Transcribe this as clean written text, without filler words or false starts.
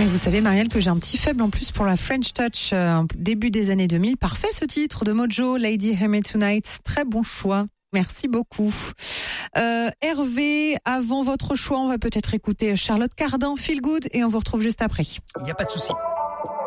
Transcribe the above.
vous savez, Marielle, que j'ai un petit faible en plus pour la French Touch, début des années 2000. Parfait ce titre de Mojo, Lady Hear Me Tonight. Très bon choix. Merci beaucoup. Hervé, avant votre choix, on va peut-être écouter Charlotte Cardin, Feel Good, et on vous retrouve juste après. Il n'y a pas de souci.